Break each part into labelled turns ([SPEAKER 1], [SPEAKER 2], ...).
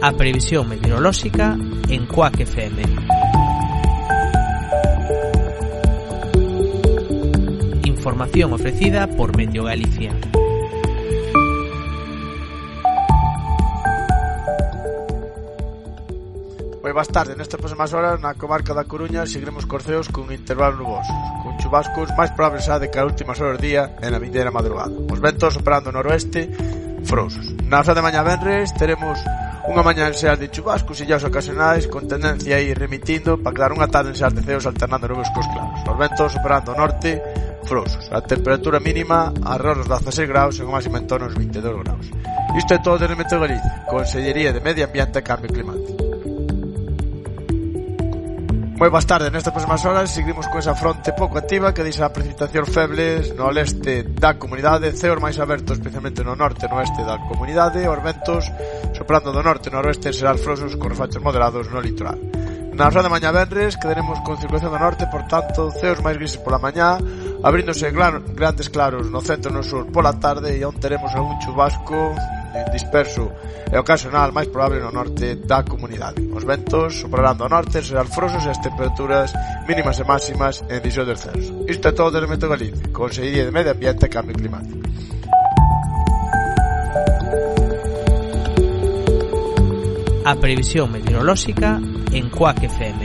[SPEAKER 1] A previsión meteorolóxica en Cuac FM. Información ofrecida por Meteo Galicia.
[SPEAKER 2] Moi boas tardes, nestas próximas horas na comarca da Coruña seguiremos cos ceos con intervalos nubosos, con chubascos máis probables de cara a últimas horas do día e na vindeira madrugada. Os ventos operando noroeste frouxos. Na hora de mañá venres teremos unha mañá en seas de chubascos e illas ocasionais con tendencia a ir remitindo para quedar unha tarde en seas de ceos alternando nubes cos claros. Os ventos operando norte frouxos. A temperatura mínima arredor dos 16 graus e o máximo en torno aos 22 graus. Isto é todo desde Meteo Galicia, Consellería de Medio Ambiente e Cambio Climático. Moi boas tardes, nestas próximas horas seguimos con esa fronte pouco activa que deixa precipitacións febles no leste da comunidade, ceos máis abertos especialmente no norte e no oeste da comunidade, os ventos soprando do norte e noroeste serán frouxos con refachos moderados no litoral. Na hora de mañá venres quedaremos con circulación do norte, por tanto, ceos máis grises pola mañá, abríndose grandes claros no centro e no sur pola tarde e onde teremos algún chubasco disperso e ocasional máis probable no norte da comunidade. Os ventos soprarán do norte, serán frouxos e as temperaturas mínimas e máximas en 18 descenso. Isto é todo desde Meteo Galicia, Consellería de Medio Ambiente e Cambio Climático.
[SPEAKER 1] A previsión meteorolóxica en Cuac FM.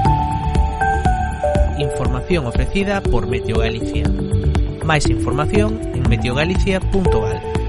[SPEAKER 1] Información ofrecida por Meteo Galicia. Máis información en meteogalicia.gal.